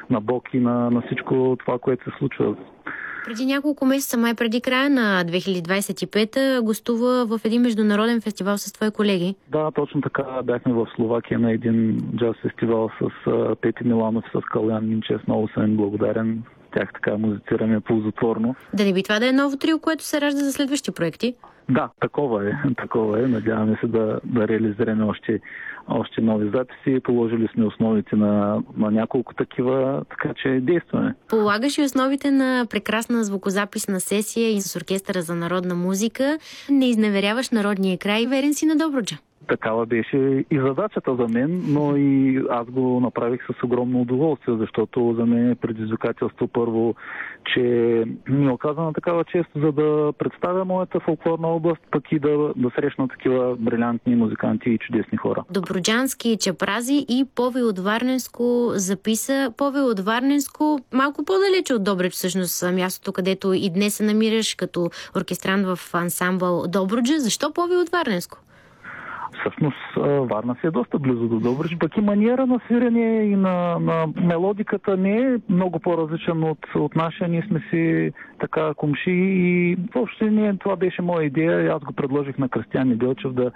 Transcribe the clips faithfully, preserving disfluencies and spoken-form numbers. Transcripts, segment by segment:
на Бог и на, на всичко това, което се случва. Преди няколко месеца, май преди края на две хиляди двадесет и пета, гостува в един международен фестивал с твои колеги. Да, точно така. Бяхме в Словакия на един джаз фестивал с uh, Пети Миланов, с Калян Минчев. Много съм им благодарен. Тях така музицираме ползотворно. Да не би това да е ново трио, което се ражда за следващи проекти? Да, такова е. Такова е. Надяваме се да, да реализираме още, още нови записи. Положили сме основите на, на няколко такива, така че действаме. Полагаш и основите на прекрасна звукозаписна сесия и с оркестъра за народна музика. Не изневеряваш народния край, верен си на Добруджа. Такава беше и задачата за мен, но и аз го направих с огромно удоволствие, защото за мен е предизвикателство първо, че ми е оказана такава чест, за да представя моята фолклорна област, пък и да, да срещна такива брилянтни музиканти и чудесни хора. Добруджански чапрази и Павел от Варненско записа. Павел от Варненско малко по-далече от Добрич, всъщност мястото, където и днес се намираш като оркестрант в ансамбъл Добруджа. Защо Павел от Варненско? Всъщност Варна си е доста близо до Добрич, пък и маниера на свирене и на, на мелодиката не е много по-различен от, от нашия. Ние сме си така комши и въобще не, това беше моя идея. Аз го предложих на Кристиян Неделчев да,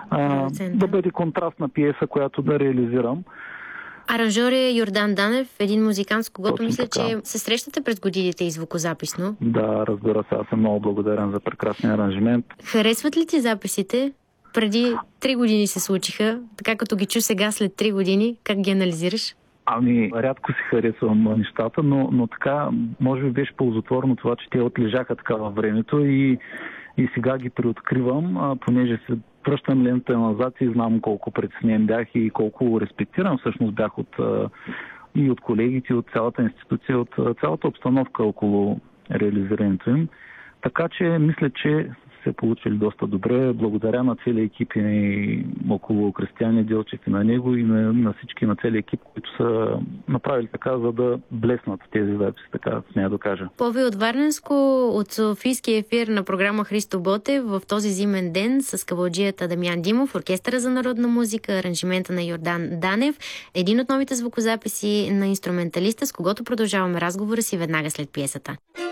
а, да бъде контрастна пиеса, която да реализирам. Аранжьор е Йордан Данев, един музикант, с когото Точно мисля, така. че се срещате през годините и звукозаписно. Да, разбира се, аз съм много благодарен за прекрасния аранжимент. Харесват ли ти записите? Преди три години се случиха, така като ги чу сега след три години, как ги анализираш? Ами, рядко си харесвам нещата, но, но така, може би беше ползотворно това, че те отлежаха така във времето и, и сега ги преоткривам, а, понеже се връщам лента назад и знам колко притеснен бях и колко респектиран всъщност бях от, а, и от колегите, от цялата институция, от а, цялата обстановка около реализирането им. Така че мисля, че се получили доста добре. Благодаря на целия екип и около Кристиян Неделчев и на него и на, на всички, на целия екип, които са направили така, за да блеснат тези записи, така смея да кажа. Павел от Варненско от Софийския ефир на програма Христо Ботев в този зимен ден с кавалджията Дамян Димов, оркестъра за народна музика, аранжимента на Йордан Данев, един от новите звукозаписи на инструменталиста, с когото продължаваме разговора си веднага след пиесата.